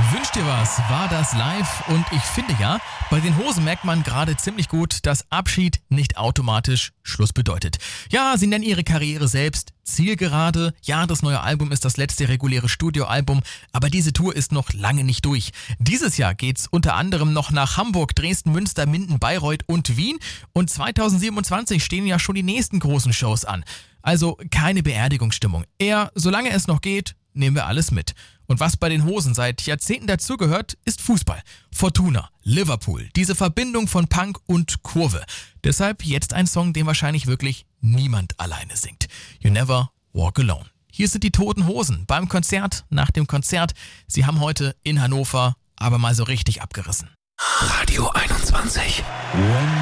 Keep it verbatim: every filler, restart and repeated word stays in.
Wünsch dir was, war das live und ich finde ja, bei den Hosen merkt man gerade ziemlich gut, dass Abschied nicht automatisch Schluss bedeutet. Ja, sie nennen ihre Karriere selbst Zielgerade, ja, das neue Album ist das letzte reguläre Studioalbum, aber diese Tour ist noch lange nicht durch. Dieses Jahr geht's unter anderem noch nach Hamburg, Dresden, Münster, Minden, Bayreuth und Wien und zweitausendsiebenundzwanzig stehen ja schon die nächsten großen Shows an. Also keine Beerdigungsstimmung. Eher, solange es noch geht, nehmen wir alles mit. Und was bei den Hosen seit Jahrzehnten dazugehört, ist Fußball. Fortuna, Liverpool, diese Verbindung von Punk und Kurve. Deshalb jetzt ein Song, den wahrscheinlich wirklich niemand alleine singt. You Never Walk Alone. Hier sind die Toten Hosen beim Konzert, nach dem Konzert. Sie haben heute in Hannover aber mal so richtig abgerissen. Radio einundzwanzig.